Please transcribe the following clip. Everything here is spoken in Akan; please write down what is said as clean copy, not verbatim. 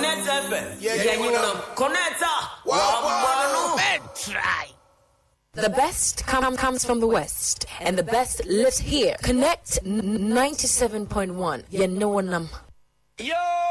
Connect FM. Yeah, you know. Connect. Try. The best comes from the West, and the best lives here. Connect 97.1. You know what I'm. Yo!